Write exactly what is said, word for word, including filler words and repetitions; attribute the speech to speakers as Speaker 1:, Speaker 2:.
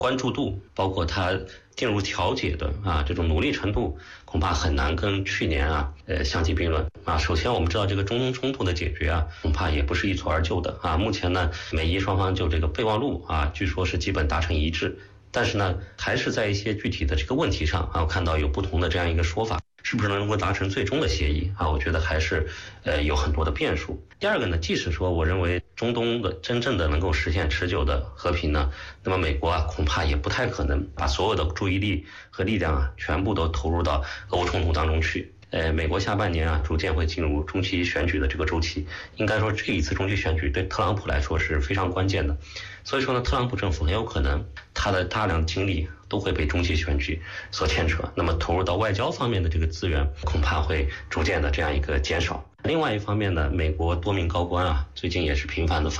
Speaker 1: 关注度，包括它进入调解的啊这种努力程度，恐怕很难跟去年啊呃相提并论啊。首先我们知道这个中东冲突的解决啊，恐怕也不是一蹴而就的啊。目前呢，美伊双方就这个备忘录啊，据说是基本达成一致，但是呢，还是在一些具体的这个问题上啊，我看到有不同的这样一个说法。是不是能够达成最终的协议啊？我觉得还是呃有很多的变数。第二个呢，即使说我认为中东的真正的能够实现持久的和平呢，那么美国啊恐怕也不太可能把所有的注意力和力量啊全部都投入到俄乌冲突当中去。呃，美国下半年啊逐渐会进入中期选举的这个周期，应该说这一次中期选举对特朗普来说是非常关键的。所以说呢，特朗普政府很有可能他的大量精力都会被中期选举所牵扯，那么投入到外交方面的这个资源恐怕会逐渐的这样一个减少。另外一方面呢，美国多名高官啊最近也是频繁的访